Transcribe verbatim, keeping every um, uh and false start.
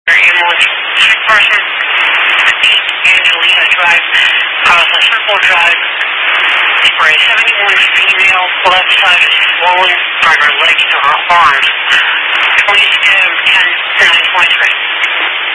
Ambulance, sick person, East Angelina Drive, cause a circle drive for a seventy-one female, left side is swollen from her legs to her arms. Police cab ten nine twenty-three.